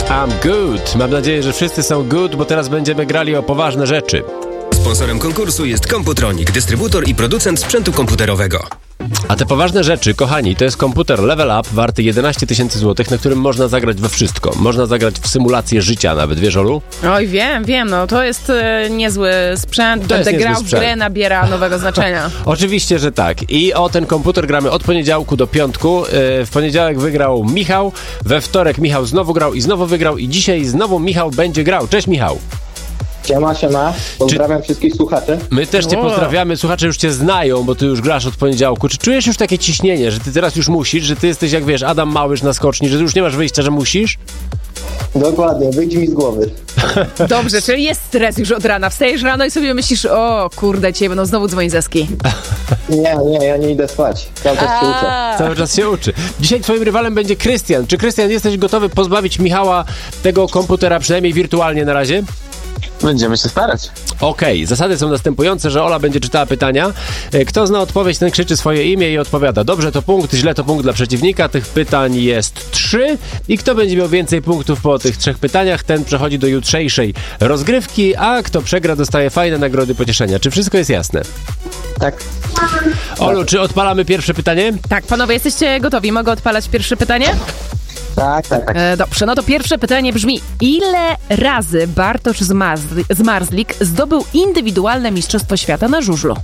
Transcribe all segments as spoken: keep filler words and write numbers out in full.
I'm good. Mam nadzieję, że wszyscy są good, bo teraz będziemy grali o poważne rzeczy. Sponsorem konkursu jest Computronic, dystrybutor i producent sprzętu komputerowego. A te poważne rzeczy, kochani, to jest komputer Level Up warty jedenaście tysięcy złotych, na którym można zagrać we wszystko. Można zagrać w symulację życia nawet, wiesz, Olu? Oj, wiem, wiem, no to jest e, niezły sprzęt. To Będę jest grał niezły w grę, nabiera nowego znaczenia. Oczywiście, że tak. I o ten komputer gramy od poniedziałku do piątku. W poniedziałek wygrał Michał, we wtorek Michał znowu grał i znowu wygrał i dzisiaj znowu Michał będzie grał. Cześć, Michał. Siema, siema. Pozdrawiam Czy... wszystkich słuchaczy. My też cię o. pozdrawiamy. Słuchacze już cię znają, bo ty już grasz od poniedziałku. Czy czujesz już takie ciśnienie, że ty teraz już musisz, że ty jesteś jak wiesz, Adam Małysz na skoczni, że ty już nie masz wyjścia, że musisz? Dokładnie, wyjdź mi z głowy. Dobrze, czyli jest stres już od rana. Wstajesz rano i sobie myślisz, o kurde, dzisiaj będą znowu dzwonić Zeski. Nie, nie, ja nie idę spać. Cały czas się uczę. Cały czas się uczy. Dzisiaj twoim rywalem będzie Krystian. Czy Krystian, jesteś gotowy pozbawić Michała tego komputera, przynajmniej wirtualnie na razie? Będziemy się starać. Okej, okay. Zasady są następujące, że Ola będzie czytała pytania. Kto zna odpowiedź, ten krzyczy swoje imię i odpowiada. Dobrze to punkt, źle to punkt dla przeciwnika. Tych pytań jest trzy i kto będzie miał więcej punktów po tych trzech pytaniach, ten przechodzi do jutrzejszej rozgrywki, a kto przegra, dostaje fajne nagrody pocieszenia. Czy wszystko jest jasne? Tak. Olu, czy odpalamy pierwsze pytanie? Tak, panowie, jesteście gotowi? Mogę odpalać pierwsze pytanie? Tak, tak, tak. E, dobrze, no to pierwsze pytanie brzmi: ile razy Bartosz Zmarzlik, Zmarzlik zdobył indywidualne mistrzostwo świata na żużlu?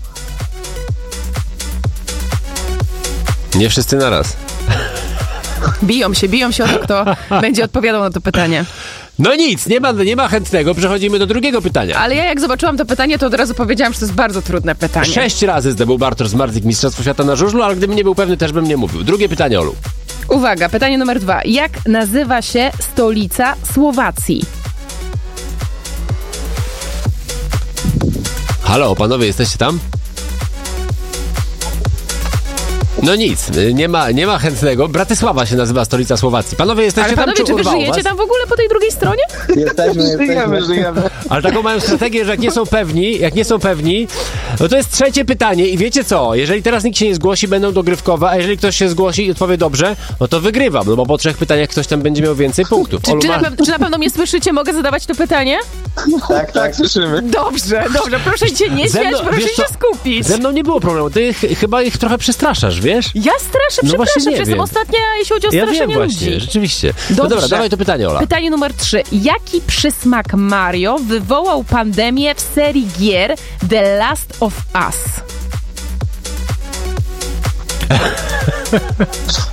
Nie wszyscy naraz. Biją się, biją się o to, kto będzie odpowiadał na to pytanie. No nic, nie ma, nie ma chętnego, przechodzimy do drugiego pytania. Ale ja jak zobaczyłam to pytanie, to od razu powiedziałam, że to jest bardzo trudne pytanie. Sześć razy zdobył Bartosz Zmarzlik mistrzostwo świata na żużlu, ale gdybym nie był pewny, też bym nie mówił. Drugie pytanie, Olu. Uwaga, pytanie numer dwa. Jak nazywa się stolica Słowacji? Halo, panowie, jesteście tam? No nic, nie ma, nie ma chętnego. Bratysława się nazywa stolica Słowacji. Panowie, jesteście Ale panowie, tam, czy czy wy urwało żyjecie was? tam w ogóle po tej drugiej stronie? Jesteśmy, jesteśmy. żyjemy. Ale taką mają strategię, że jak nie są pewni, jak nie są pewni, no to jest trzecie pytanie i wiecie co? Jeżeli teraz nikt się nie zgłosi, będą dogrywkowe, a jeżeli ktoś się zgłosi i odpowie dobrze, no to wygrywam, no bo po trzech pytaniach ktoś tam będzie miał więcej punktów. Czy, Olu, czy, na, ma... pew- czy na pewno mnie słyszycie? Mogę zadawać to pytanie? Tak, tak. Słyszymy. Dobrze, dobrze, proszę się nie Ze śmiać, mną- proszę wiesz się co? skupić. Ze mną nie było problemu, ty ch- chyba ich trochę przestraszasz, wiesz? Ja straszę, No właśnie przepraszam, nie jestem wiem. ostatnia, jeśli chodzi o Ja straszenie wiem właśnie, ludzi. rzeczywiście. No Dobrze. dobra, dawaj to pytanie, Ola. Pytanie numer trzy. Jaki przysmak Mario wywołał pandemię w serii gier The Last of Us?